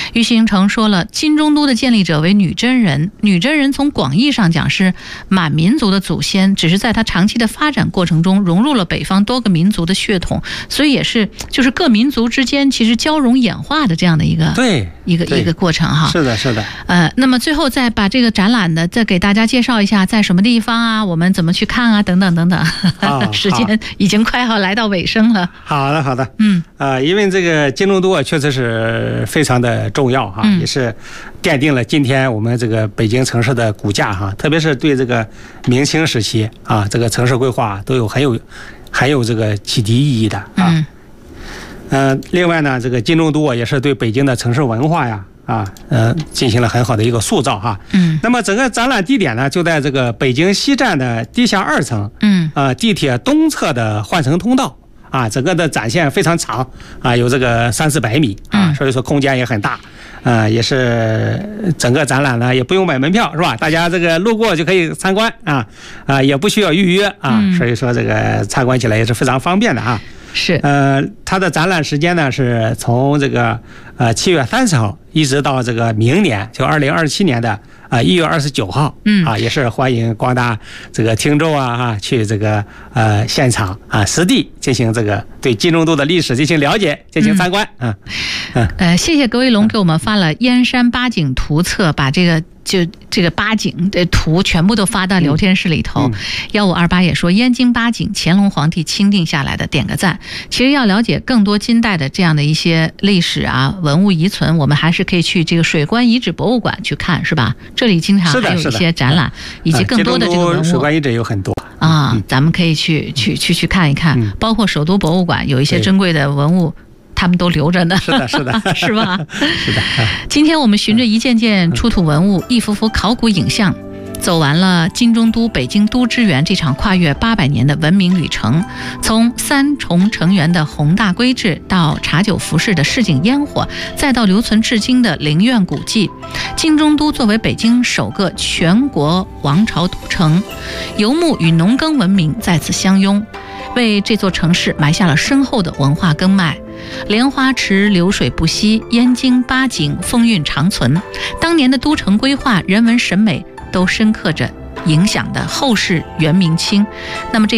俞形成说了，金中都的建立者为女真人，女真人从广义上讲是满民族的祖先，只是在它长期的发展过程中融入了北方多个民族的血统，所以也是就是各民族之间其实交融演化的这样的一个过程哈。 是的，是的。 那么最后再把这个展览的再给大家介绍一下，在什么地方啊，我们怎么去看啊，等等等等。时间已经快要来到尾声了。 好的，好的。因为这个金中都啊，确实是非常的重要哈，也是奠定了今天我们这个北京城市的骨架哈，特别是对这个明清时期啊，这个城市规划都有很有这个启迪意义的啊。另外呢，这个金中都啊，也是对北京的城市文化呀进行了很好的一个塑造哈。那么整个展览地点呢，就在这个北京西站的地下2层，地铁东侧的换乘通道啊，整个的展现非常长啊，有这个300-400米啊，所以说空间也很大。也是整个展览呢也不用买门票是吧？大家这个路过就可以参观也不需要预约啊，所以说这个参观起来也是非常方便的啊。 是它的展览时间呢是从这个7月30号一直到这个明年就2027年的1月29号也是欢迎广大这个听众去这个现场实地进行这个对金中都的历史进行了解，进行参观谢谢葛卫龙给我们发了燕山八景图册，把这个八景的图全部都发到聊天室里头。1528也说燕京八景乾隆皇帝钦定下来的，点个赞。其实要了解更多金代的这样的一些历史文物遗存，我们还是可以去这个水关遗址博物馆去看，是吧？这里经常还有一些展览，以及更多的这个文物。 水关遗址有很多咱们可以去看一看，包括首都博物馆有一些珍贵的文物。他们都留着呢， 是的，是的， 是吧？ 是的。 今天我们循着一件件出土文物、一幅幅考古影像，走完了金中都北京都之园这场跨越800年的文明旅程。从3重城垣的宏大规制，到茶酒服饰的市井烟火，再到留存至今的陵苑古迹，金中都作为北京首个全国王朝都城，游牧与农耕文明在此相拥，为这座城市埋下了深厚的文化根脉。莲花池流水不息，燕京八景风韵长存。当年的都城规划、人文审美都深刻着影响的后世元明清。那么这